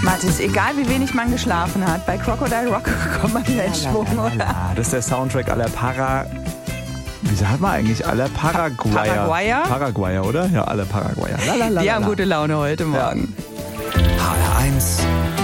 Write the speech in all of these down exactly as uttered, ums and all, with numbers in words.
Mathis, egal wie wenig man geschlafen hat, bei Crocodile Rock kommt man wieder in Schwung, oder? Das ist der Soundtrack aller Para... Wie sagt man eigentlich? Aller Paraguayer. Paraguayer? Paraguayer, oder? Ja, alle Paraguayer. Lalalala. Die haben gute Laune heute Morgen. H R eins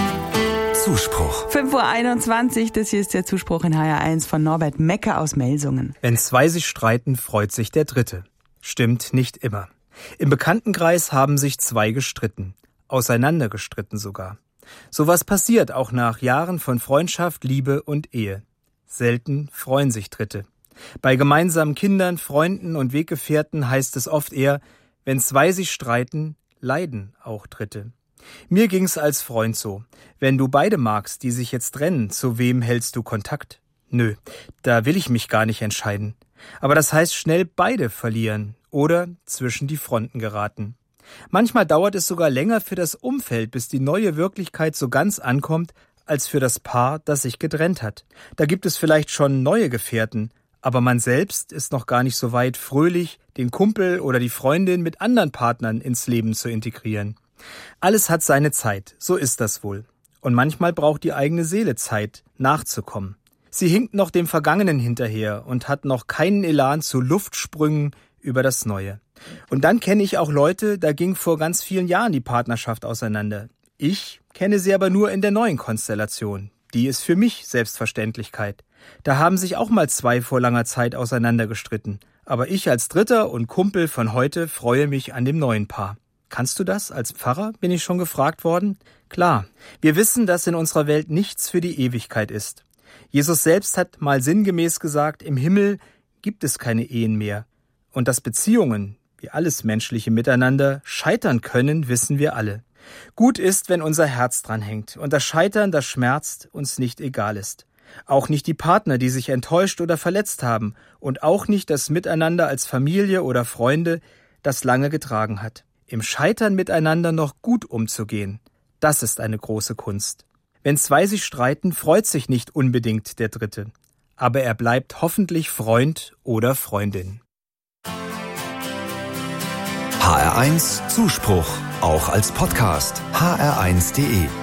Zuspruch. fünf Uhr einundzwanzig, das hier ist der Zuspruch in H R eins von Norbert Mecke aus Melsungen. Wenn zwei sich streiten, freut sich der Dritte. Stimmt nicht immer. Im Bekanntenkreis haben sich zwei gestritten. Auseinandergestritten sogar. Sowas passiert auch nach Jahren von Freundschaft, Liebe und Ehe. Selten freuen sich Dritte. Bei gemeinsamen Kindern, Freunden und Weggefährten heißt es oft eher, wenn zwei sich streiten, leiden auch Dritte. Mir ging's als Freund so. Wenn du beide magst, die sich jetzt trennen, zu wem hältst du Kontakt? Nö, da will ich mich gar nicht entscheiden. Aber das heißt schnell beide verlieren oder zwischen die Fronten geraten. Manchmal dauert es sogar länger für das Umfeld, bis die neue Wirklichkeit so ganz ankommt, als für das Paar, das sich getrennt hat. Da gibt es vielleicht schon neue Gefährten, aber man selbst ist noch gar nicht so weit, fröhlich den Kumpel oder die Freundin mit anderen Partnern ins Leben zu integrieren. Alles hat seine Zeit, so ist das wohl. Und manchmal braucht die eigene Seele Zeit, nachzukommen. Sie hinkt noch dem Vergangenen hinterher und hat noch keinen Elan zu Luftsprüngen über das Neue. Und dann kenne ich auch Leute, da ging vor ganz vielen Jahren die Partnerschaft auseinander. Ich kenne sie aber nur in der neuen Konstellation. Die ist für mich Selbstverständlichkeit. Da haben sich auch mal zwei vor langer Zeit auseinandergestritten. Aber ich als Dritter und Kumpel von heute freue mich an dem neuen Paar. Kannst du das als Pfarrer, bin ich schon gefragt worden? Klar, wir wissen, dass in unserer Welt nichts für die Ewigkeit ist. Jesus selbst hat mal sinngemäß gesagt, im Himmel gibt es keine Ehen mehr. Und dass Beziehungen, wie alles menschliche Miteinander, scheitern können, wissen wir alle. Gut ist, wenn unser Herz dran hängt und das Scheitern, das schmerzt, uns nicht egal ist. Auch nicht die Partner, die sich enttäuscht oder verletzt haben und auch nicht das Miteinander als Familie oder Freunde, das lange getragen hat. Im Scheitern miteinander noch gut umzugehen, das ist eine große Kunst. Wenn zwei sich streiten, freut sich nicht unbedingt der Dritte, aber er bleibt hoffentlich Freund oder Freundin. H R eins Zuspruch, auch als Podcast. h r eins punkt d e